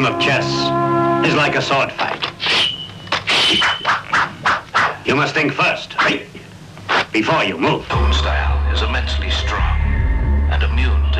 game of chess is like a sword fight. You must think first, before you move. Own style is immensely strong and immune